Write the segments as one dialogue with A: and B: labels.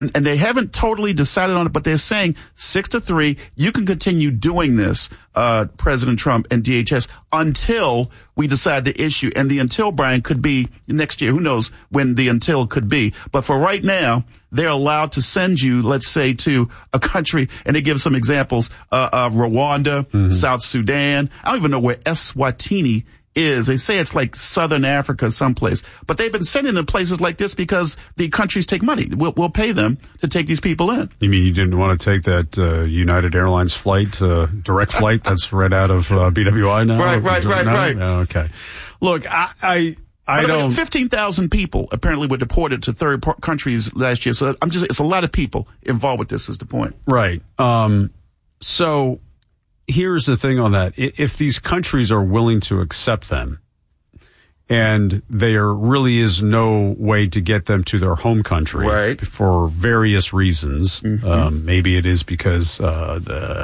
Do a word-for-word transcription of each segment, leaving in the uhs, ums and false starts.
A: and they haven't totally decided on it, but they're saying six to three, you can continue doing this, uh, President Trump and D H S, until we decide the issue. And the until, Brian, could be next year. Who knows when the until could be. But for right now, they're allowed to send you, let's say, to a country, and they give some examples, uh, uh Rwanda, mm-hmm. South Sudan. I don't even know where Eswatini is. They say it's like Southern Africa someplace. But they've been sending them places like this because the countries take money. We'll, we'll pay them to take these people in.
B: You mean you didn't want to take that uh, United Airlines flight, uh, direct flight that's right out of uh, B W I now?
A: Right, right, right,
B: now?
A: right.
B: Oh, okay. Look, I... I I
A: but
B: don't.
A: fifteen thousand people apparently were deported to third par- countries last year. So I'm just, it's a lot of people involved with this is the point.
B: Right. Um, so here's the thing on that. If these countries are willing to accept them, and there really is no way to get them to their home country
A: right.
B: for various reasons.
A: Mm-hmm.
B: Um, maybe it is because uh,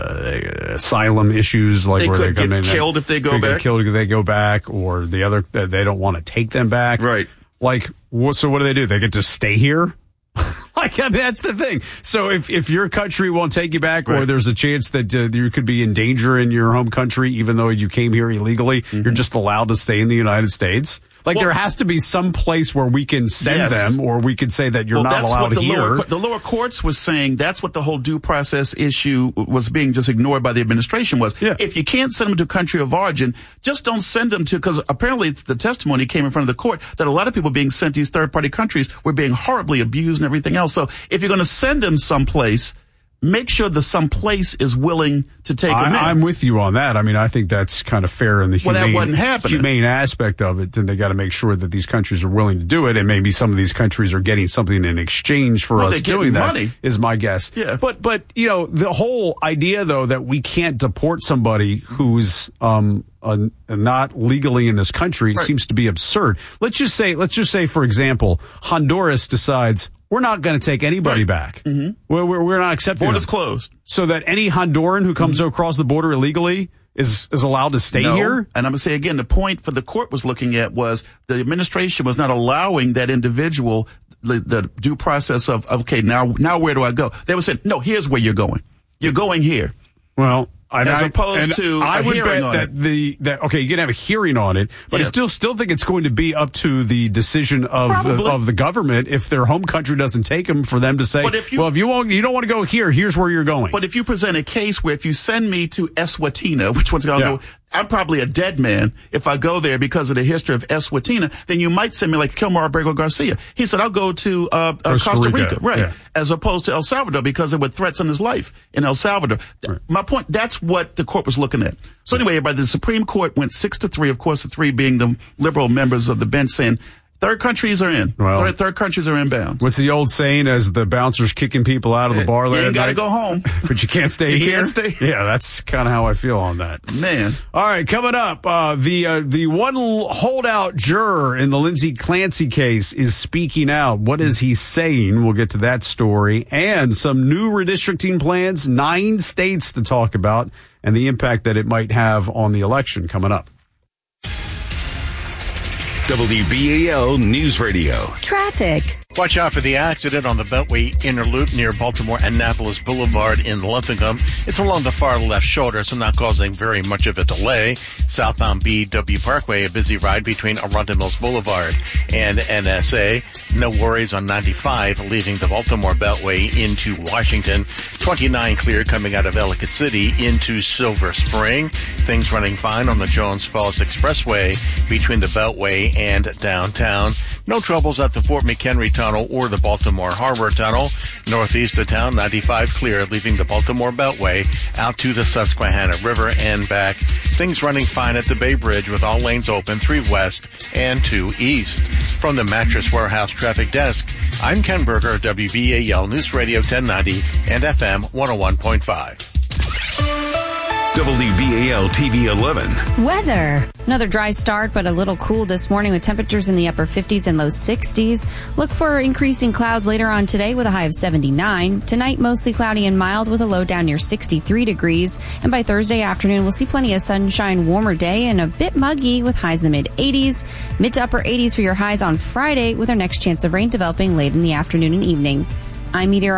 B: the asylum issues, like
A: they
B: where
A: could
B: they come
A: get
B: in,
A: killed if they go
B: they
A: back.
B: Get killed if they go back, or the other they don't want to take them back.
A: Right.
B: Like, so what do they do? They get to stay here. Like, I mean, that's the thing. So if, if your country won't take you back, right. or there's a chance that uh, you could be in danger in your home country, even though you came here illegally, mm-hmm. you're just allowed to stay in the United States. Like, well, there has to be some place where we can send
A: yes.
B: them, or we could say that you're
A: well,
B: not
A: that's
B: allowed
A: what the
B: here.
A: Lower, the lower courts was saying that's what the whole due process issue was being just ignored by the administration was.
B: Yeah.
A: If you can't send them to country of origin, just don't send them to, because apparently the testimony came in front of the court that a lot of people being sent to these third-party countries were being horribly abused and everything else. So if you're going to send them someplace, make sure the someplace is willing to take
B: I,
A: them in.
B: I'm with you on that. I mean, I think that's kind of fair in the
A: well,
B: humane,
A: that wasn't happening.
B: humane aspect of it. Then they got to make sure that these countries are willing to do it, and maybe some of these countries are getting something in exchange for
A: well,
B: us doing that.
A: Money.
B: Is my guess.
A: Yeah.
B: But but you know, the whole idea though that we can't deport somebody who's um uh, not legally in this country right. seems to be absurd. Let's just say let's just say for example, Honduras decides, we're not going to take anybody right. back.
A: Mm-hmm.
B: We're, we're, we're not accepting
A: Borders
B: them.
A: closed.
B: So that any Honduran who comes mm-hmm. across the border illegally is, is allowed to stay
A: no.
B: here?
A: And I'm going to say again, the point for the court was looking at was the administration was not allowing that individual the, the due process of, okay, now, now where do I go? They were saying, no, here's where you're going. You're going here.
B: Well, And
A: As
B: I,
A: opposed
B: and
A: to
B: I
A: a
B: would
A: hearing
B: bet
A: on
B: that
A: it.
B: the that okay, you can have a hearing on it, but
A: Yeah.
B: I still still think it's going to be up to the decision of the,
A: Probably.
B: of the government if their home country doesn't take them for them to say,
A: But if you-
B: well, if you won't, you don't want to go here, here's where you're going.
A: But if you present a case where if you send me to Eswatini, which one's going to
B: Yeah.
A: go, I'm probably a dead man if I go there because of the history of Eswatini, then you might send me like Kilmar Abrego Garcia. He said, I'll go to uh, uh,
B: Costa
A: Costa
B: Rica.
A: Rica, right,
B: Yeah.
A: as opposed to El Salvador because there were threats on his life in El Salvador.
B: Right.
A: My point, that's what the court was looking at. So anyway, everybody, the Supreme Court went six to three, of course, the three being the liberal members of the bench saying, Third countries are in.
B: Well,
A: third, third countries are inbound.
B: What's the old saying as the bouncers kicking people out of the bar there?
A: You ain't got to
B: night?
A: go home.
B: But you can't stay
A: You
B: here?
A: can't stay.
B: Yeah, that's kind of how I feel on that.
A: Man.
B: All right, coming up, uh, the uh, the one holdout juror in the Lindsay Clancy case is speaking out. What is he saying? We'll get to that story. And some new redistricting plans, nine states to talk about, and the impact that it might have on the election coming up.
C: W B A L News Radio.
D: Traffic.
E: Watch out for the accident on the Beltway Inner Loop near Baltimore Annapolis Boulevard in Lumpingham. It's along the far left shoulder, so not causing very much of a delay. Southbound B W Parkway, a busy ride between Arundel Mills Boulevard and N S A. No worries on ninety-five leaving the Baltimore Beltway into Washington. twenty-nine clear coming out of Ellicott City into Silver Spring. Things running fine on the Jones Falls Expressway between the Beltway and downtown. No troubles at the Fort McHenry Tunnel or the Baltimore Harbor Tunnel. Northeast of town, ninety-five clear, leaving the Baltimore Beltway out to the Susquehanna River and back. Things running fine at the Bay Bridge with all lanes open, three west and two east. From the Mattress Warehouse Traffic Desk, I'm Ken Berger, W B A L News Radio ten ninety and F M one oh one point five.
C: W B A L T V eleven.
D: Weather.
F: Another dry start, but a little cool this morning with temperatures in the upper fifties and low sixties. Look for increasing clouds later on today with a high of seventy-nine. Tonight, mostly cloudy and mild with a low down near sixty-three degrees. And by Thursday afternoon, we'll see plenty of sunshine, warmer day, and a bit muggy with highs in the mid eighties. Mid to upper eighties for your highs on Friday with our next chance of rain developing late in the afternoon and evening. I'm meteorologist